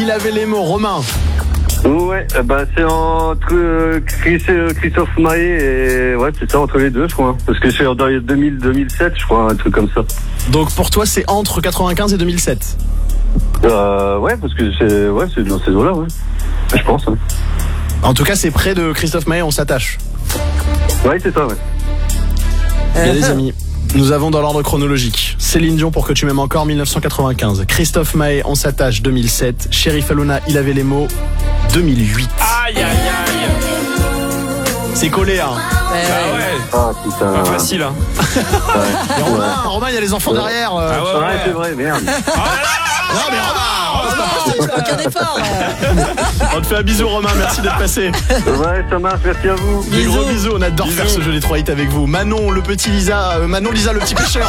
Il avait les mots, Romain. Ouais, c'est entre Christophe Maé et ouais, c'est ça, entre les deux, je crois. Parce que c'est dans les 2007, je crois, un truc comme ça. Donc pour toi, c'est entre 95 et 2007. Ouais, parce que c'est dans ces eaux-là, ouais. Je pense. Hein. En tout cas, c'est près de Christophe Maé, on s'attache. Ouais, c'est ça, ouais. Bien les amis, nous avons dans l'ordre chronologique Céline Dion pour que tu m'aimes encore 1995, Christophe Maé on s'attache 2007, Chérif Alouna il avait les mots 2008. Aïe aïe aïe. C'est collé hein. Ah ouais. Ah putain. Pas facile hein. Ouais. Et Romain, il y a les enfants derrière. Ah Ouais, c'est vrai, merde. Non mais Romain, Aucun effort. on te fait un bisou Romain, merci d'être passé. Ouais, ça marche, merci à vous. Des gros bisous, on adore faire ce jeu des 3 hits avec vous. Manon, Lisa le petit pêcheur.